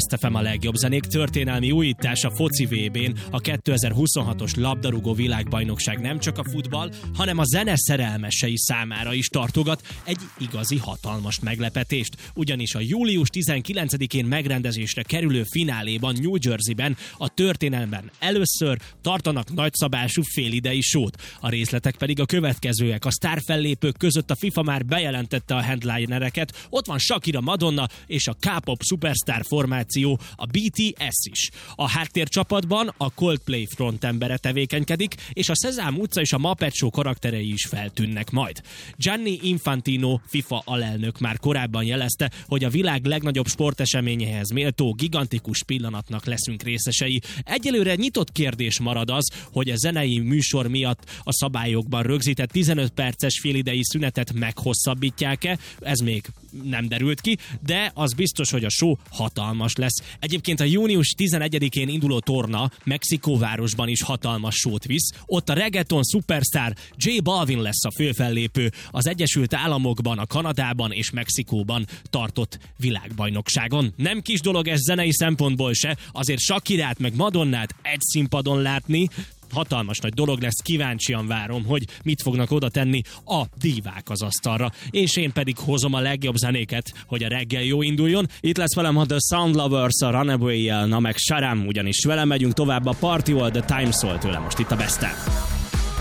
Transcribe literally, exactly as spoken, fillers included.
Best ef em a legjobb zenék történelmi újítás a foci vé bén. A kétezer-huszonhatos labdarúgó világbajnokság nem csak a futball, hanem a zene szerelmesei számára is tartogat egy igazi hatalmas meglepetést. Ugyanis a július tizenkilencedikén megrendezésre kerülő fináléban New Jerseyben a történelemben először tartanak nagyszabású félidei sót. A részletek pedig a következőek. A sztárfellépők között a FIFA már bejelentette a headlinereket, ott van Shakira, Madonna és a K-pop szupersztár formáció, a bé té es is. A háttércsapatban a Coldplay frontembere tevékenykedik, és a Szezám utca és a Muppet Show karakterei is feltűnnek majd. Gianni Infantino FIFA alelnök már korábban jelezte, hogy a világ legnagyobb sporteseményéhez méltó gigantikus pillanatnak leszünk részesei. Egyelőre nyitott kérdés marad az, hogy a zenei műsor miatt a szabályokban rögzített tizenöt perces félidei szünetet meghosszabbítják-e, ez még nem derült ki, de az biztos, hogy a show hatalmas lesz. Egyébként a június tizenegyedikén induló torna Mexikóvárosban is hatalmas showt visz. Ott a reggaeton szupersztár J Balvin lesz a főfellépő az Egyesült Államokban, a Kanadában és Mexikóban tartott világbajnokságon. Nem kis dolog ez zenei szempontból se, azért Shakirát meg Madonnát egy színpadon látni hatalmas nagy dolog lesz, kíváncsian várom, hogy mit fognak oda tenni a dívák az asztalra. És én pedig hozom a legjobb zenéket, hogy a reggel jó induljon. Itt lesz velem a The Sound Lovers a Runaway-jel, na meg Sharam, ugyanis velem megyünk tovább a Party All The Time szól tőle most itt a Besten.